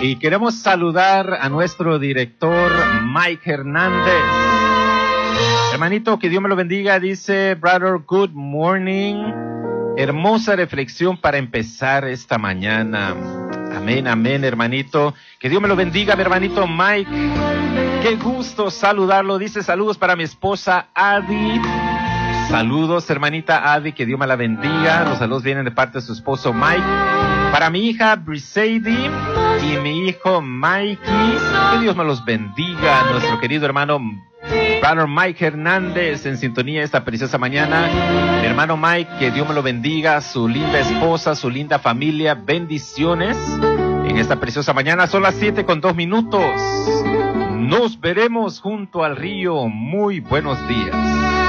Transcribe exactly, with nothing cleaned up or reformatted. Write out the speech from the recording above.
Y queremos saludar a nuestro director Mike Hernández. Hermanito, que Dios me lo bendiga, dice brother, good morning. Hermosa reflexión para empezar esta mañana. Amén, amén, hermanito. Que Dios me lo bendiga, mi hermanito Mike. Qué gusto saludarlo. Dice saludos para mi esposa Adi. Saludos, hermanita Adi, que Dios me la bendiga. Los saludos vienen de parte de su esposo Mike. Para mi hija Briseidi y mi hijo Mikey. Que Dios me los bendiga. Nuestro querido hermano brother Mike Hernández en sintonía esta preciosa mañana. Mi hermano Mike, que Dios me lo bendiga. Su linda esposa, su linda familia. Bendiciones en esta preciosa mañana. Son las siete con dos minutos. Nos veremos junto al río. Muy buenos días.